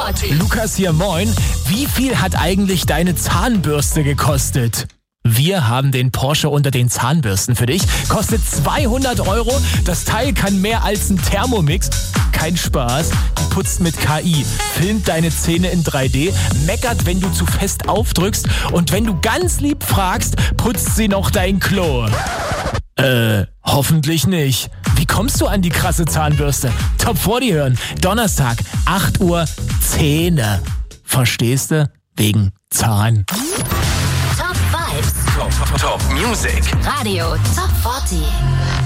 40. Lukas hier, moin. Wie viel hat eigentlich deine Zahnbürste gekostet? Wir haben den Porsche unter den Zahnbürsten für dich. Kostet 200 €. Das Teil kann mehr als ein Thermomix. Kein Spaß. Die putzt mit KI, filmt deine Zähne in 3D, meckert, wenn du zu fest aufdrückst und wenn du ganz lieb fragst, putzt sie noch dein Klo. Hoffentlich nicht. Wie kommst du an die krasse Zahnbürste? Top 40 hören. Donnerstag, 8 Uhr, Zähne. Verstehst du? Wegen Zahn. Top Vibes. Top Music. Radio Top 40.